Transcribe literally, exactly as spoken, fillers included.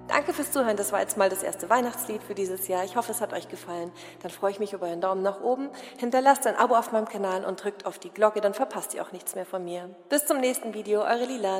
Danke fürs Zuhören, das war jetzt mal das erste Weihnachtslied für dieses Jahr. Ich hoffe, es hat euch gefallen. Dann freue ich mich über einen Daumen nach oben. Hinterlasst ein Abo auf meinem Kanal und drückt auf die Glocke, dann verpasst ihr auch nichts mehr von mir. Bis zum nächsten Video, eure Lila.